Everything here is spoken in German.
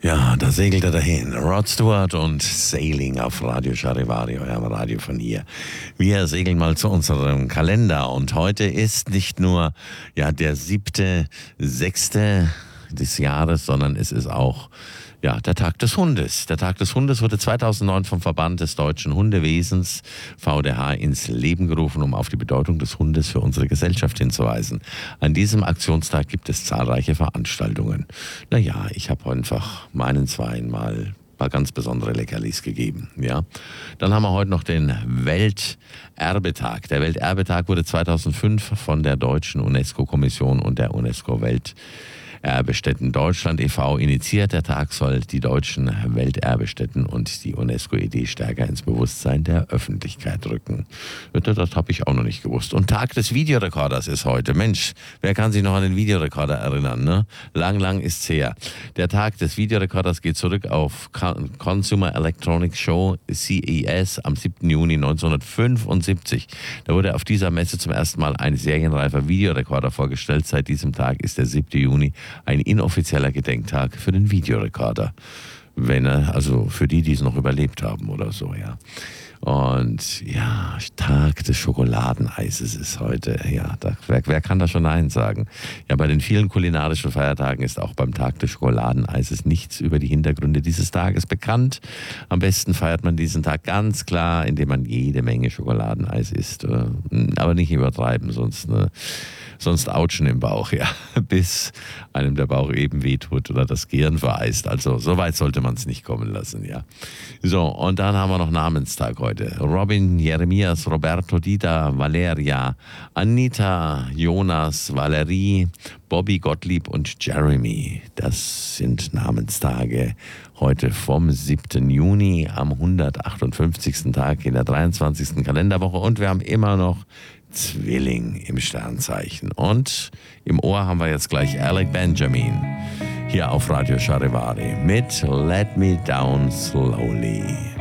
Ja, da segelt er dahin. Rod Stewart und Sailing auf Radio Charivari, eurem Radio von hier. Wir segeln mal zu unserem Kalender und heute ist nicht nur der 7.6. des Jahres, sondern es ist auch der Tag des Hundes. Der Tag des Hundes wurde 2009 vom Verband des Deutschen Hundewesens, VDH, ins Leben gerufen, um auf die Bedeutung des Hundes für unsere Gesellschaft hinzuweisen. An diesem Aktionstag gibt es zahlreiche Veranstaltungen. Ich habe einfach meinen Zweien mal ganz besondere Leckerlis gegeben. Ja. Dann haben wir heute noch den Welterbetag. Der Welterbetag wurde 2005 von der Deutschen UNESCO-Kommission und der UNESCO-Welterbestätten Deutschland e.V. initiiert. Der Tag soll die deutschen Welterbestätten und die UNESCO-Idee stärker ins Bewusstsein der Öffentlichkeit rücken. Das habe ich auch noch nicht gewusst. Und Tag des Videorekorders ist heute. Mensch, wer kann sich noch an den Videorekorder erinnern? Ne? Lang ist's her. Der Tag des Videorekorders geht zurück auf Consumer Electronics Show, CES, am 7. Juni 1975. Da wurde auf dieser Messe zum ersten Mal ein serienreifer Videorekorder vorgestellt. Seit diesem Tag ist der 7. Juni ein inoffizieller Gedenktag für den Videorekorder. Also für die es noch überlebt haben oder so, ja. Und Tag des Schokoladeneises ist heute. Ja, wer kann da schon Nein sagen? Ja, bei den vielen kulinarischen Feiertagen ist auch beim Tag des Schokoladeneises nichts über die Hintergründe dieses Tages bekannt. Am besten feiert man diesen Tag ganz klar, indem man jede Menge Schokoladeneis isst. Aber nicht übertreiben, sonst Autschen im Bauch, bis einem der Bauch eben wehtut oder das Gehirn vereist. Also so weit sollte man es nicht kommen lassen, ja. So, und dann haben wir noch Namenstag heute. Robin, Jeremias, Roberto, Dieter, Valeria, Anita, Jonas, Valerie, Bobby, Gottlieb und Jeremy. Das sind Namenstage heute vom 7. Juni am 158. Tag in der 23. Kalenderwoche. Und wir haben immer noch Zwilling im Sternzeichen. Und im Ohr haben wir jetzt gleich Alec Benjamin hier auf Radio Charivari mit Let Me Down Slowly.